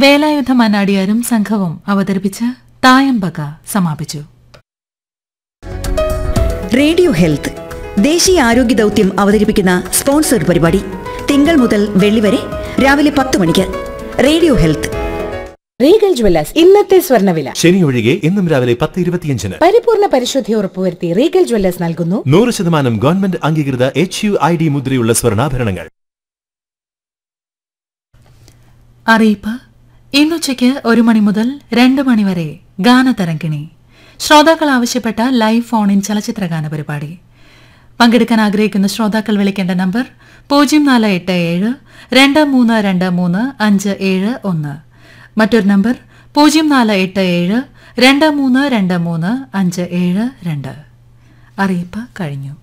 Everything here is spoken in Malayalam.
വേലായുധ മന്നാടിയാരും സംഘവും അവതരിപ്പിച്ച തായമ്പക സമാപിച്ചു. റേഡിയോ ഹെൽത്ത് ദേശീയ ആരോഗ്യ ദൗത്യം അവതരിപ്പിക്കുന്ന സ്പോൺസർ പരിപാടി തിങ്കൾ മുതൽ വെള്ളി വരെ രാവിലെ 10 മണിക്ക്. Radio health. റീഗൽ ജ്വല്ലേഴ്സ് ഇന്നത്തെ സ്വർണ്ണവില. ശനി ഒഴികെ ഇന്നും രാവിലെ 10:25. പരിപൂർണ പരിശുദ്ധി ഉറപ്പുവരുത്തി റീഗൽ ജ്വല്ലേഴ്സ് നൽകുന്നു 100% ഗവൺമെന്റ് അംഗീകൃത HUID മുദ്രയുള്ള സ്വർണ്ണാഭരണങ്ങൾ. അറിയിപ്പ്. ഇന്നുച്ചയ്ക്ക് 1 മണി മുതൽ 2 മണി വരെ ഗാനതരംഗിണി. ശ്രോതാക്കൾ ആവശ്യപ്പെട്ട ലൈവ് ഫോൺ ഇൻ ചലച്ചിത്രഗാന പരിപാടി. പങ്കെടുക്കാൻ ആഗ്രഹിക്കുന്ന ശ്രോതാക്കൾ വിളിക്കേണ്ട നമ്പർ 0487 2323 571. മറ്റൊരു നമ്പർ 0487 2323 572. അറിയിപ്പ് കഴിഞ്ഞു.